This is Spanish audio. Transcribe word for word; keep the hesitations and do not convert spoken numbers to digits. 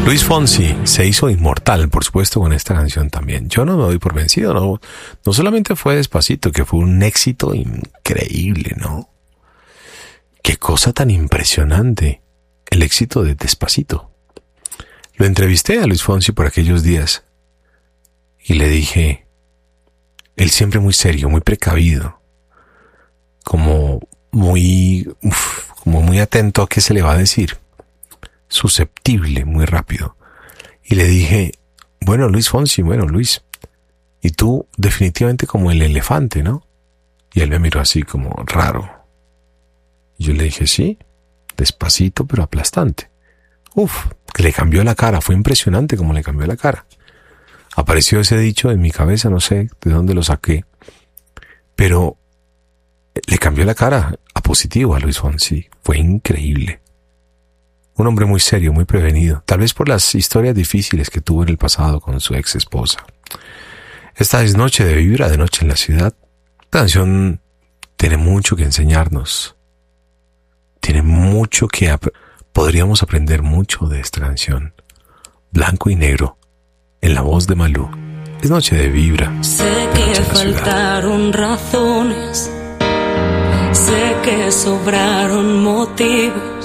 Luis Fonsi se hizo inmortal, por supuesto, con esta canción también. Yo no me doy por vencido, no, no solamente fue Despacito, que fue un éxito increíble, ¿no? Qué cosa tan impresionante, el éxito de Despacito. Lo entrevisté a Luis Fonsi por aquellos días y le dije, él siempre muy serio, muy precavido, como muy, uf, como muy atento a qué se le va a decir, susceptible muy rápido. Y le dije, bueno, Luis Fonsi, bueno, Luis, y tú definitivamente como el elefante, ¿no? Y él me miró así como raro. Y yo le dije, sí, despacito pero aplastante. Uf, que le cambió la cara, fue impresionante como le cambió la cara. Apareció ese dicho en mi cabeza, no sé de dónde lo saqué, pero le cambió la cara a positivo a Luis Fonsi, fue increíble. Un hombre muy serio, muy prevenido, tal vez por las historias difíciles que tuvo en el pasado con su ex esposa. Esta es Noche de Vibra, de Noche en la Ciudad. Esta canción tiene mucho que enseñarnos, tiene mucho que ap- podríamos aprender mucho de esta canción. Blanco y negro, en la voz de Malú. Es Noche de Vibra. Sé que faltaron razones, sé que sobraron motivos,